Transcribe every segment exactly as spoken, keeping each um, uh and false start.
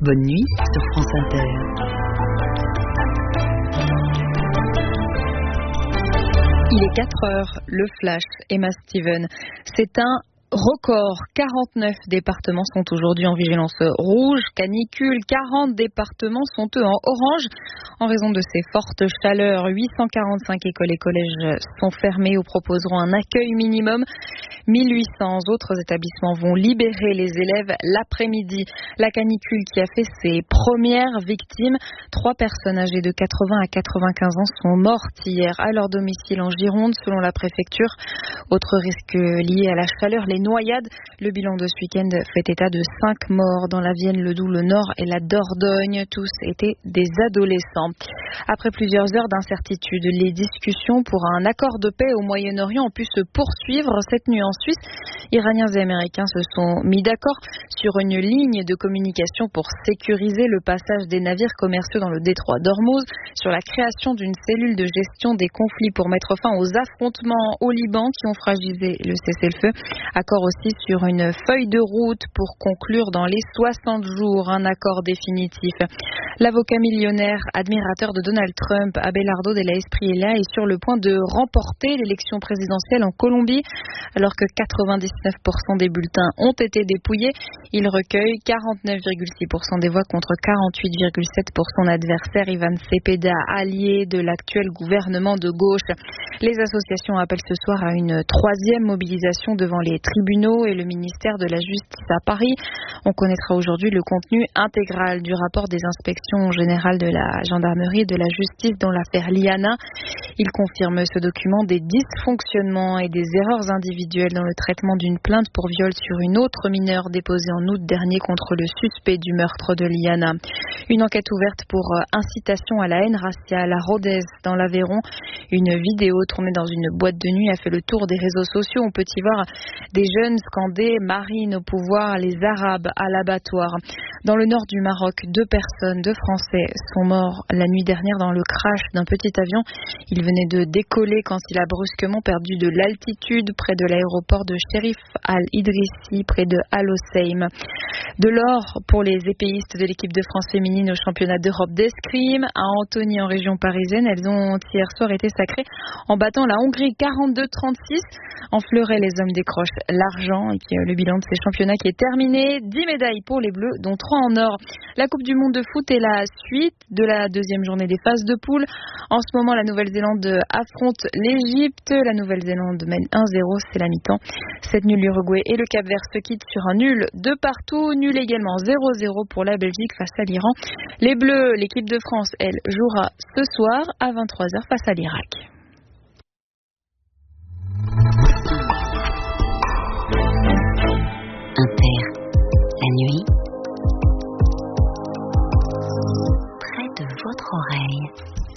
Bonne nuit sur France Inter. Il est quatre heures, le flash, Emma Steven. C'est un record. quarante-neuf départements sont aujourd'hui en vigilance rouge, canicule. quarante départements sont eux en orange. En raison de ces fortes chaleurs, huit cent quarante-cinq écoles et collèges sont fermés ou proposeront un accueil minimum. mille huit cents autres établissements vont libérer les élèves l'après-midi. La canicule qui a fait ses premières victimes. Trois personnes âgées de quatre-vingts à quatre-vingt-quinze ans sont mortes hier à leur domicile en Gironde, selon la préfecture. Autre risque lié à la chaleur, les noyades. Le bilan de ce week-end fait état de cinq morts dans la Vienne, le Doubs, le Nord et la Dordogne. Tous étaient des adolescents. Après plusieurs heures d'incertitude, les discussions pour un accord de paix au Moyen-Orient ont pu se poursuivre cette nuit en Suisse. Iraniens et Américains se sont mis d'accord sur une ligne de communication pour sécuriser le passage des navires commerciaux dans le détroit d'Ormuz, sur la création d'une cellule de gestion des conflits pour mettre fin aux affrontements au Liban qui ont fragilisé le cessez-le-feu. Accord aussi sur une feuille de route pour conclure dans les soixante jours un accord définitif. L'avocat millionnaire admirateur de Donald Trump, Abelardo de la Espriella, est sur le point de remporter l'élection présidentielle en Colombie. Alors que quatre-vingt-dix-neuf pour cent des bulletins ont été dépouillés, il recueille quarante-neuf virgule six pour cent des voix contre quarante-huit virgule sept pour cent pour son adversaire Ivan Cepeda, allié de l'actuel gouvernement de gauche. Les associations appellent ce soir à une troisième mobilisation devant les tribunaux et le ministère de la Justice à Paris. On connaîtra aujourd'hui le contenu intégral du rapport des inspections générales de la gendarmerie et de la justice dans l'affaire Liana. Il confirme ce document des dysfonctionnements et des erreurs individuelles dans le traitement d'une plainte pour viol sur une autre mineure déposée en août dernier contre le suspect du meurtre de Liana. Une enquête ouverte pour incitation à la haine raciale à Rodez dans l'Aveyron. Une vidéo tournée dans une boîte de nuit a fait le tour des réseaux sociaux. On peut y voir des jeunes scander Marine au pouvoir, les Arabes à l'abattoir. Dans le nord du Maroc, deux personnes, deux Français, sont morts la nuit dernière dans le crash d'un petit avion. Il venait de décoller quand il a brusquement perdu de l'altitude près de l'aéroport de Sherif Al-Idrissi, près de Al Hosseim. De l'or pour les épéistes de l'équipe de France féminine au championnat d'Europe d'escrime à Antony en région parisienne. Elles ont hier soir été sacrées en battant la Hongrie quarante-deux trente-six. En fleuret, les hommes décrochent l'argent et puis, euh, le bilan de ces championnats qui est terminé. dix médailles pour les Bleus, dont trois en or. La Coupe du Monde de foot est la suite de la deuxième journée des phases de poule. En ce moment, la Nouvelle-Zélande affronte l'Égypte. La Nouvelle-Zélande mène un zéro, c'est la mi-temps. Cette nulle, l'Uruguay et le Cap-Vert se quittent sur un nul de partout. Nul également zéro zéro pour la Belgique face à l'Iran. Les Bleus, l'équipe de France, elle, jouera ce soir à vingt-trois heures face à l'Irak. Inter, la nuit, près de votre oreille.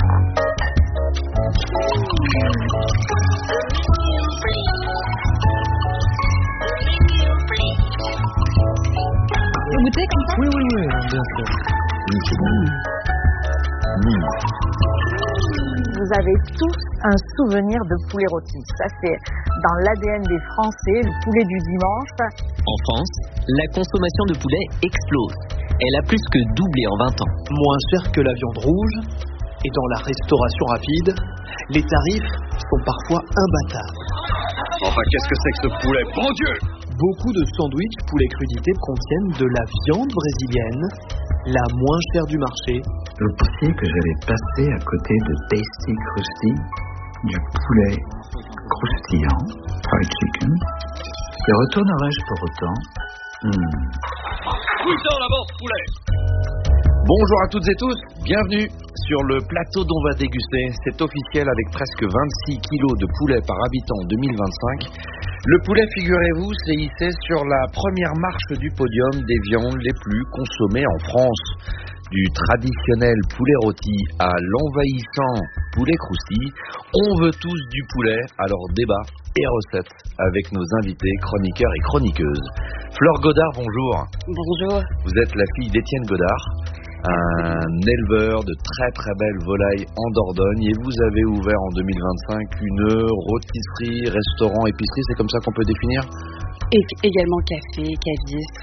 Vous goûtez comme ça ? Oui, oui, oui, bien sûr. Oui, c'est bon. Mmh. Vous avez tous un souvenir de poulet rôti. Ça, c'est dans l'A D N des Français, le poulet du dimanche. En France, la consommation de poulet explose. Elle a plus que doublé en vingt ans. Moins cher que la viande rouge, et dans la restauration rapide, les tarifs sont parfois imbattables. Enfin, qu'est-ce que c'est que ce poulet ? Mon Dieu ! Beaucoup de sandwichs poulet crudité contiennent de la viande brésilienne, la moins chère du marché. Vous pensiez que j'allais passer à côté de Tasty Krusty, du poulet croustillant, fried chicken. Y retournerai-je pour autant? hmm. Pousse en avant, poulet! Bonjour à toutes et tous, bienvenue sur le plateau dont on va déguster. C'est officiel avec presque vingt-six kilos de poulet par habitant en deux mille vingt-cinq. Le poulet, figurez-vous, s'est hissé sur la première marche du podium des viandes les plus consommées en France. Du traditionnel poulet rôti à l'envahissant poulet crousty, on veut tous du poulet, alors débat et recettes avec nos invités, chroniqueurs et chroniqueuses. Flore Godard, bonjour. Bonjour. Vous êtes la fille d'Étienne Godard, un éleveur de très très belles volailles en Dordogne, et vous avez ouvert en deux mille vingt-cinq une rôtisserie, restaurant, épicerie, c'est comme ça qu'on peut définir ? Et également café, caviste.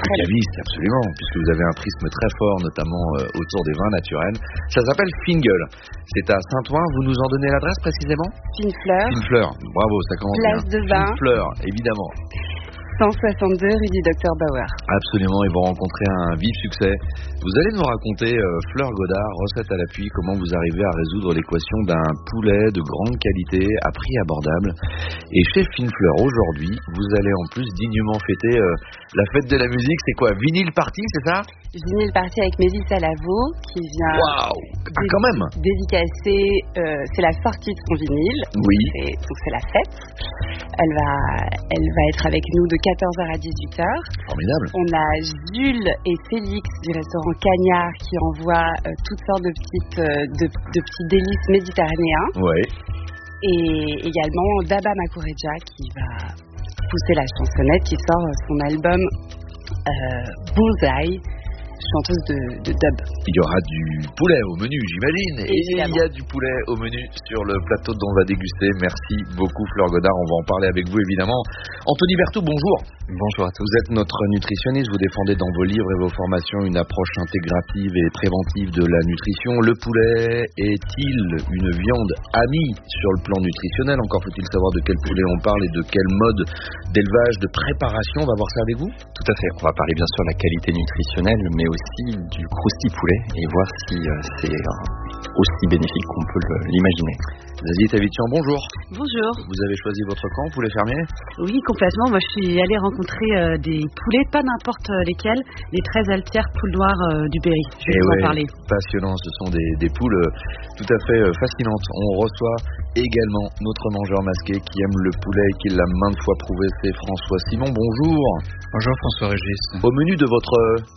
très caviste, absolument, puisque vous avez un prisme très fort, notamment euh, autour des vins naturels. Ça s'appelle Fingal. C'est à Saint-Ouen. Vous nous en donnez l'adresse précisément? Fine fleur. Fine fleur. Bravo, ça commence Place bien. de vin. Fine fleur, évidemment. cent soixante-deux rue du Docteur Bauer. Absolument, ils vont rencontrer un vif succès. Vous allez nous raconter, euh, Fleur Godard, recette à l'appui, comment vous arrivez à résoudre l'équation d'un poulet de grande qualité à prix abordable. Et chez Fine Fleur, aujourd'hui, vous allez en plus dignement fêter euh, la fête de la musique. C'est quoi, vinyle party, c'est ça? Vinyle party avec Mélisse Salavo qui vient Waouh, ah, quand même. dédicacer, euh, c'est la sortie de son vinyle. Oui. C'est, donc c'est la fête. Elle va, elle va être avec nous de quatorze heures à dix-huit heures. Formidable. On a Jules et Félix du restaurant Cagnard qui envoient euh, toutes sortes de, petites, euh, de, de petits délices méditerranéens. Ouais. Et également Daba Makureja qui va pousser la chansonnette, qui sort son album euh, Bullseye, chanteuse de, de dub. Il y aura du poulet au menu, j'imagine. Et il y a du poulet au menu sur le plateau dont on va déguster. Merci beaucoup Fleur Godard, on va en parler avec vous évidemment. Anthony Berthoud, bonjour. Bonjour à tous. Vous êtes notre nutritionniste, vous défendez dans vos livres et vos formations une approche intégrative et préventive de la nutrition. Le poulet est-il une viande amie sur le plan nutritionnel? Encore faut-il savoir de quel poulet on parle et de quel mode d'élevage, de préparation. On va voir ça avec vous. Tout à fait, on va parler bien sûr de la qualité nutritionnelle, mais aussi du crousti poulet et voir si euh, c'est euh, aussi bénéfique qu'on peut le, l'imaginer. Zazie Tavitian, bonjour. Bonjour. Vous avez choisi votre camp, poulet fermier? Oui, complètement. Moi, je suis allée rencontrer euh, des poulets, pas n'importe lesquels, les treize altières poules noires euh, du Berry. Je vais et vous ouais, en parler. Passionnant, ce sont des, des poules euh, tout à fait euh, fascinantes. On reçoit également notre mangeur masqué qui aime le poulet et qui l'a maintes fois prouvé, c'est François Simon. Bonjour. Bonjour François Régis. Au menu de votre...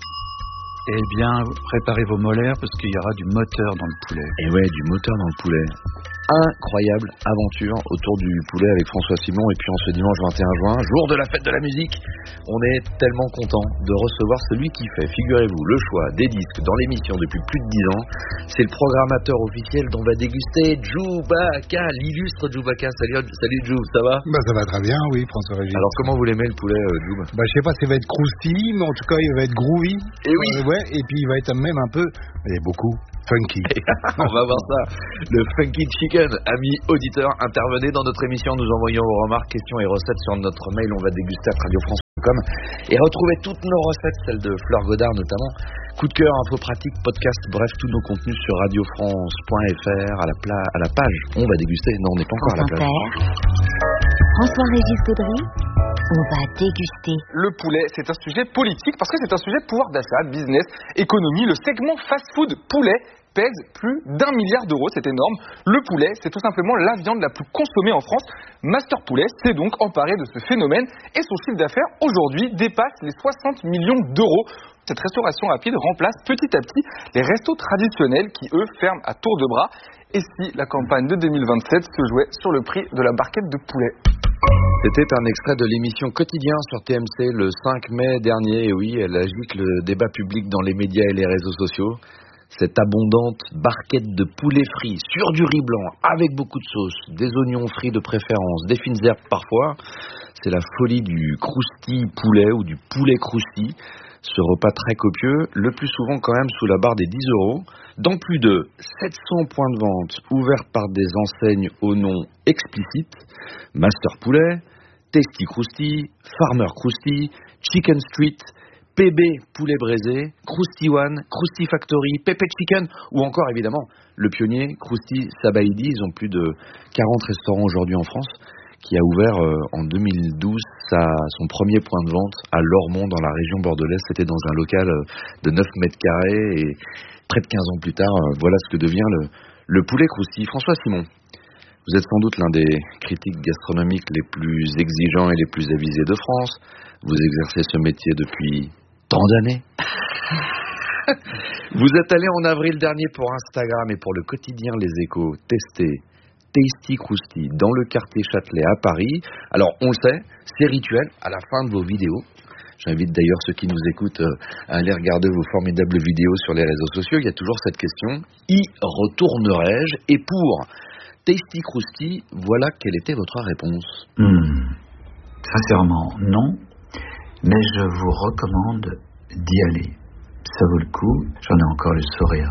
Eh bien, préparez vos molaires parce qu'il y aura du moteur dans le poulet. Et ouais, du moteur dans le poulet. Incroyable aventure autour du poulet avec François Simon. Et puis en ce dimanche vingt et un juin, jour de la fête de la musique, on est tellement content de recevoir celui qui fait, figurez-vous, le choix des disques dans l'émission depuis plus de dix ans. C'est le programmateur officiel dont va déguster Djoubaka, l'illustre Djoubaka. Salut, salut Djoub, ça va? Bah ça va très bien, oui, François Régis. Alors comment vous l'aimez le poulet, euh, Djoub? Bah je sais pas s'il va être croustillant, mais en tout cas il va être groovy. Et oui. Euh, ouais, et puis il va être même un peu, et beaucoup, funky. On va voir ça. Le Funky Chicken, amis auditeurs, intervenez dans notre émission, nous envoyons vos remarques, questions et recettes sur notre mail. On va déguster à radio france point com et retrouver toutes nos recettes, celles de Fleur Godard notamment. Coup de cœur, info pratique, podcast, bref, tous nos contenus sur radio france point f r à la, pla- à la page. On va déguster. Non, on n'est pas encore à la plage. François-Régis Gaudry, on va déguster. Le poulet, c'est un sujet politique parce que c'est un sujet de pouvoir d'achat, business, économie. Le segment fast-food poulet pèse plus d'un milliard d'euros, c'est énorme. Le poulet, c'est tout simplement la viande la plus consommée en France. Master Poulet s'est donc emparé de ce phénomène et son chiffre d'affaires aujourd'hui dépasse les soixante millions d'euros. Cette restauration rapide remplace petit à petit les restos traditionnels qui, eux, ferment à tour de bras. Et si la campagne de deux mille vingt-sept se jouait sur le prix de la barquette de poulet? C'était un extrait de l'émission Quotidien sur T M C le cinq mai dernier. Et oui, elle agite le débat public dans les médias et les réseaux sociaux. Cette abondante barquette de poulet frit sur du riz blanc avec beaucoup de sauce, des oignons frits de préférence, des fines herbes parfois. C'est la folie du crousti poulet ou du poulet crousti. Ce repas très copieux, le plus souvent quand même sous la barre des dix euros, dans plus de sept cents points de vente ouverts par des enseignes au nom explicite: Master Poulet, Tasty Krusty, Farmer Krusty, Chicken Street, P B Poulet Braisé, Krusty One, Krusty Factory, Pepe Chicken ou encore évidemment le pionnier Krusty Sabaïdi. Ils ont plus de quarante restaurants aujourd'hui en France, qui a ouvert euh, en deux mille douze sa, son premier point de vente à Lormont dans la région bordelaise. C'était dans un local euh, de neuf mètres carrés et près de quinze ans plus tard, euh, voilà ce que devient le, le poulet Krusty. François Simon, vous êtes sans doute l'un des critiques gastronomiques les plus exigeants et les plus avisés de France. Vous exercez ce métier depuis tant d'années. Vous êtes allé en avril dernier pour Instagram et pour le quotidien Les Échos tester Tasty Krusty dans le quartier Châtelet à Paris. Alors on le sait, c'est rituel à la fin de vos vidéos. J'invite d'ailleurs ceux qui nous écoutent à aller regarder vos formidables vidéos sur les réseaux sociaux. Il y a toujours cette question: y retournerai-je? Et pour Tasty Krusty, voilà quelle était votre réponse. Hmm. Sincèrement, non. mais je vous recommande d'y aller. Ça vaut le coup, j'en ai encore le sourire.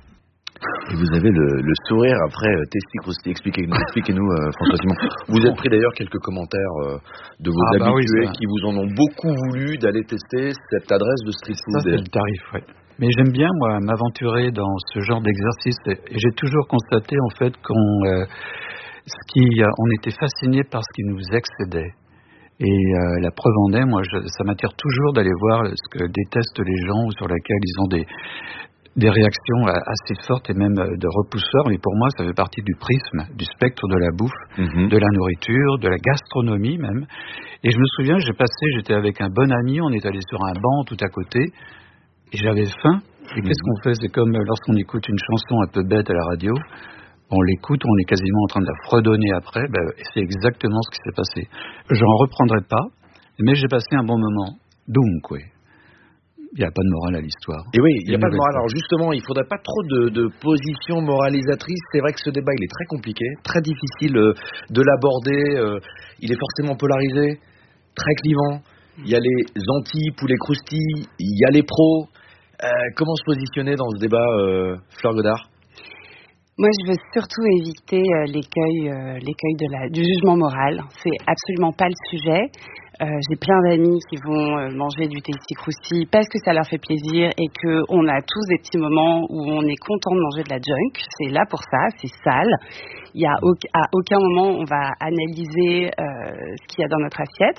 Et vous avez le, le sourire après euh, Tasty Krusty. Expliquez-nous, expliquez-nous euh, François Simon. Vous avez pris d'ailleurs quelques commentaires euh, de vos ah bah habitués oui, qui vous en ont beaucoup voulu d'aller tester cette adresse de street food. Ça, c'est le tarif, oui. Mais j'aime bien, moi, m'aventurer dans ce genre d'exercice. Et j'ai toujours constaté, en fait, qu'on euh, ce qui, euh, on était fasciné par ce qui nous excédait. Et euh, la preuve en est, moi, je, ça m'attire toujours d'aller voir ce que détestent les gens ou sur laquelle ils ont des, des réactions assez fortes et même de repousseurs. Mais pour moi, ça fait partie du prisme, du spectre de la bouffe, mmh. de la nourriture, de la gastronomie même. Et je me souviens, j'ai passé, j'étais avec un bon ami, on est allé sur un banc tout à côté, et j'avais faim. Et mmh. qu'est-ce qu'on fait? C'est comme lorsqu'on écoute une chanson un peu bête à la radio. On l'écoute, on est quasiment en train de la fredonner après, ben, c'est exactement ce qui s'est passé. Je n'en reprendrai pas, mais j'ai passé un bon moment. Donc, oui. Il n'y a pas de morale à l'histoire. Et oui, il n'y a pas de morale. Alors justement, il ne faudrait pas trop de, de positions moralisatrices. C'est vrai que ce débat, il est très compliqué, très difficile euh, de l'aborder. Euh, il est forcément polarisé, très clivant. Il y a les anti-poulets croustilles, il y a les pros. Euh, comment se positionner dans ce débat, euh, Fleur Godard ? Moi, je veux surtout éviter euh, l'écueil, euh, l'écueil de la, du jugement moral. C'est absolument pas le sujet. Euh, j'ai plein d'amis qui vont euh, manger du Tasty Krusty parce que ça leur fait plaisir et qu'on a tous des petits moments où on est content de manger de la junk. C'est là pour ça, c'est sale. Il y a au, à aucun moment on va analyser euh, ce qu'il y a dans notre assiette.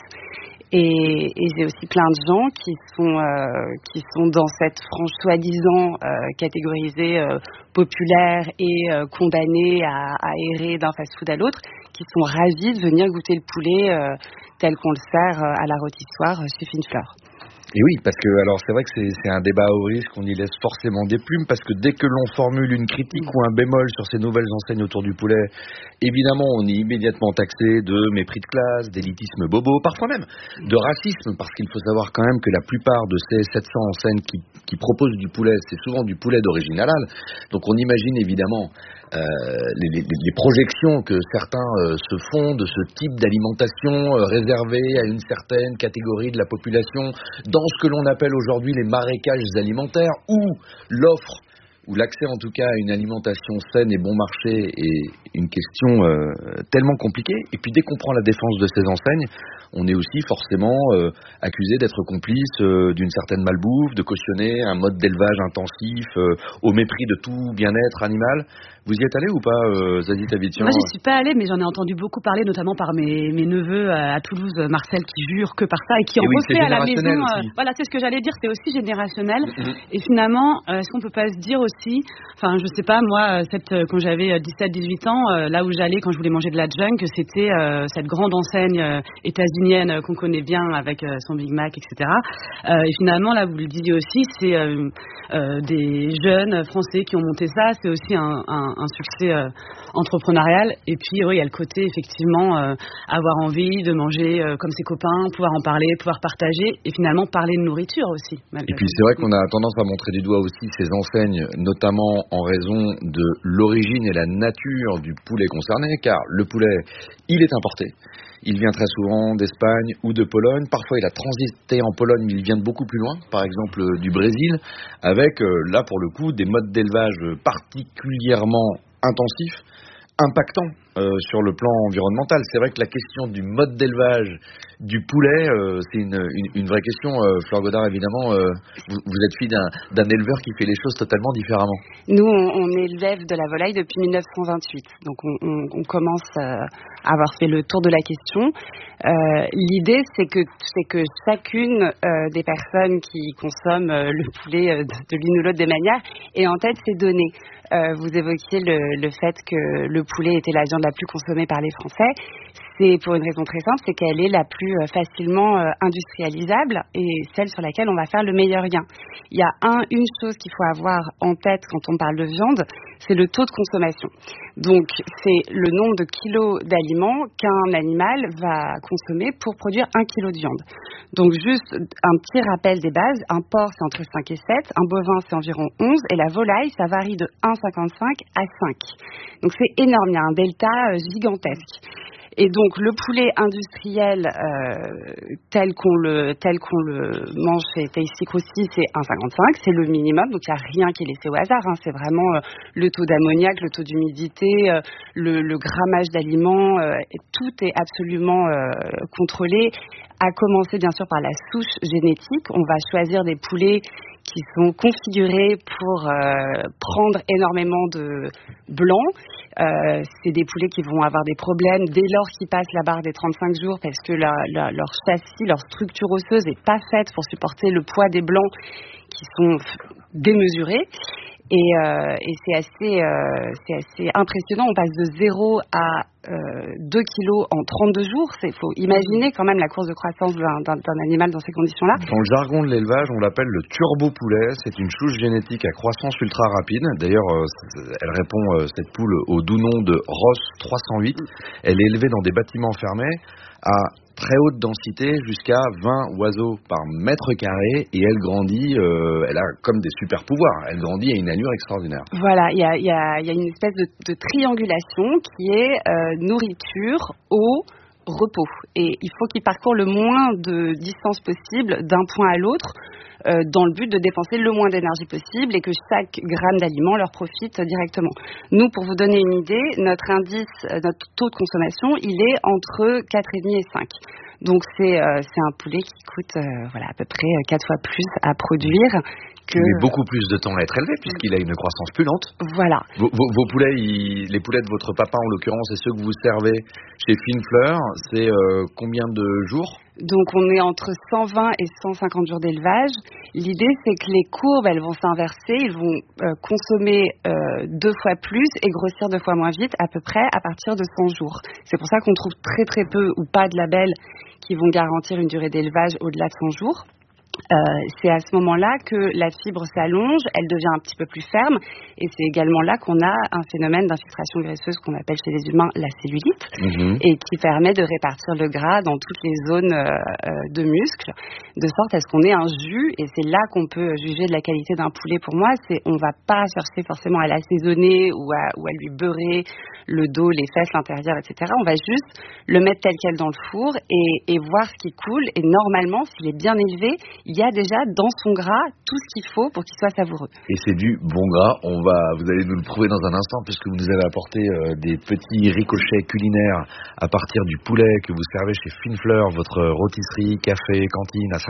Et, et j'ai aussi plein de gens qui sont euh, qui sont dans cette frange soi-disant euh, catégorisée euh, populaire et euh, condamnée à, à errer d'un fast-food à l'autre, qui sont ravis de venir goûter le poulet euh, tel qu'on le sert euh, à la rôtissoire euh, chez Fine Fleur. Et oui, parce que alors c'est vrai que c'est, c'est un débat au risque, on y laisse forcément des plumes, parce que dès que l'on formule une critique ou un bémol sur ces nouvelles enseignes autour du poulet, évidemment on est immédiatement taxé de mépris de classe, d'élitisme bobo, parfois même de racisme, parce qu'il faut savoir quand même que la plupart de ces sept cents enseignes qui, qui proposent du poulet, c'est souvent du poulet d'origine halal. Donc on imagine évidemment Euh, les, les, les projections que certains euh, se font de ce type d'alimentation euh, réservée à une certaine catégorie de la population dans ce que l'on appelle aujourd'hui les marécages alimentaires, où l'offre ou l'accès en tout cas à une alimentation saine et bon marché est une question euh, tellement compliquée. Et puis dès qu'on prend la défense de ces enseignes, on est aussi forcément euh, accusé d'être complice euh, d'une certaine malbouffe, de cautionner un mode d'élevage intensif euh, au mépris de tout bien-être animal. Vous y êtes allé ou pas, euh, Zazie Tavitian? Moi, j'y suis pas allée, mais j'en ai entendu beaucoup parler, notamment par mes, mes neveux à Toulouse, Marcel, qui jurent que par ça et qui et en oui, refait à la maison. Euh, voilà, c'est ce que j'allais dire, c'est aussi générationnel. Mm-hmm. Et finalement, euh, est-ce qu'on peut pas se dire aussi, enfin, je sais pas, moi, cette, quand j'avais dix-sept dix-huit ans, euh, là où j'allais quand je voulais manger de la junk, c'était euh, cette grande enseigne euh, états-unienne euh, qu'on connaît bien avec euh, son Big Mac, et cetera. Euh, et finalement, là, vous le disiez aussi, c'est euh, euh, des jeunes Français qui ont monté ça. C'est aussi un, un un succès euh, entrepreneurial. Et puis, oui, il y a le côté, effectivement, euh, avoir envie de manger euh, comme ses copains, pouvoir en parler, pouvoir partager, et finalement parler de nourriture aussi. Et puis, c'est vrai qu'on a tendance à montrer du doigt aussi ces enseignes, notamment en raison de l'origine et la nature du poulet concerné, car le poulet, il est importé. Il vient très souvent d'Espagne ou de Pologne. Parfois, il a transité en Pologne, mais il vient de beaucoup plus loin, par exemple du Brésil, avec, là, pour le coup, des modes d'élevage particulièrement intensifs, impactants euh, sur le plan environnemental. C'est vrai que la question du mode d'élevage du poulet, euh, c'est une, une, une vraie question. Euh, Fleur Godard, évidemment, euh, vous, vous êtes fille d'un, d'un éleveur qui fait les choses totalement différemment. Nous, on, on élève de la volaille depuis mille neuf cent vingt-huit. Donc, on, on, on commence euh, à avoir fait le tour de la question. Euh, l'idée, c'est que, c'est que chacune euh, des personnes qui consomment euh, le poulet euh, de, de l'une ou l'autre des manières ait en tête ces données. Euh, vous évoquiez le, le fait que le poulet était la viande la plus consommée par les Français. C'est pour une raison très simple, c'est qu'elle est la plus facilement euh, industrialisable et celle sur laquelle on va faire le meilleur gain. Il y a un, une chose qu'il faut avoir en tête quand on parle de viande, c'est le taux de consommation. Donc, c'est le nombre de kilos d'aliments qu'un animal va consommer pour produire un kilo de viande. Donc, juste un petit rappel des bases, un porc, c'est entre cinq et sept, un bovin, c'est environ onze, et la volaille, ça varie de un virgule cinquante-cinq à cinq. Donc, c'est énorme, il y a un delta euh, gigantesque. Et donc le poulet industriel euh, tel qu'on le tel qu'on le mange chez Tasty Krusty, c'est un virgule cinquante-cinq, c'est le minimum, donc il n'y a rien qui est laissé au hasard, hein. C'est vraiment euh, le taux d'ammoniac, le taux d'humidité, euh, le, le grammage d'aliments, euh, tout est absolument euh, contrôlé, à commencer bien sûr par la souche génétique. On va choisir des poulets qui sont configurés pour euh, prendre énormément de blanc. Euh, c'est des poulets qui vont avoir des problèmes dès lors qu'ils passent la barre des trente-cinq jours parce que la, la, leur châssis, leur structure osseuse n'est pas faite pour supporter le poids des blancs qui sont démesurés. Et, euh, et c'est assez, euh, c'est assez impressionnant. On passe de zéro à euh, deux kilos en trente-deux jours. Il faut imaginer quand même la course de croissance d'un, d'un, d'un animal dans ces conditions-là. Dans le jargon de l'élevage, on l'appelle le turbo poulet. C'est une souche génétique à croissance ultra rapide. D'ailleurs, euh, elle répond, euh, cette poule, au doux nom de Ross trois cent huit. Elle est élevée dans des bâtiments fermés à très haute densité, jusqu'à vingt oiseaux par mètre carré, et elle grandit, euh, elle a comme des super pouvoirs, elle grandit à une allure extraordinaire. Voilà, il y a, y a, y a une espèce de, de triangulation qui est euh, nourriture, eau, repos. Et il faut qu'ils parcourent le moins de distance possible d'un point à l'autre, euh, dans le but de dépenser le moins d'énergie possible et que chaque gramme d'aliment leur profite directement. Nous, pour vous donner une idée, notre indice, notre taux de consommation, il est entre quatre virgule cinq et cinq. Donc c'est, euh, c'est un poulet qui coûte euh, voilà, à peu près quatre fois plus à produire. Que... Il met beaucoup plus de temps à être élevé puisqu'il a une croissance plus lente. Voilà. Vos, vos, vos poulets, ils, les poulets de votre papa en l'occurrence, et ceux que vous servez chez Finefleur, c'est euh, combien de jours ? Donc on est entre cent vingt et cent cinquante jours d'élevage. L'idée c'est que les courbes elles vont s'inverser, ils vont euh, consommer euh, deux fois plus et grossir deux fois moins vite à peu près à partir de cent jours. C'est pour ça qu'on trouve très très peu ou pas de labels qui vont garantir une durée d'élevage au-delà de cent jours. Euh, c'est à ce moment-là que la fibre s'allonge, elle devient un petit peu plus ferme et c'est également là qu'on a un phénomène d'infiltration graisseuse qu'on appelle chez les humains la cellulite mmh. et qui permet de répartir le gras dans toutes les zones euh, de muscles de sorte à ce qu'on ait un jus et c'est là qu'on peut juger de la qualité d'un poulet. Pour moi, c'est, on va pas chercher forcément à l'assaisonner ou à, ou à lui beurrer le dos, les fesses, l'intérieur, et cetera. On va juste le mettre tel quel dans le four et, et voir ce qui coule et normalement, s'il est bien élevé, il y a déjà dans son gras tout ce qu'il faut pour qu'il soit savoureux. Et c'est du bon gras. On va, vous allez nous le prouver dans un instant puisque vous nous avez apporté euh, des petits ricochets culinaires à partir du poulet que vous servez chez Finefleur, votre rôtisserie, café, cantine à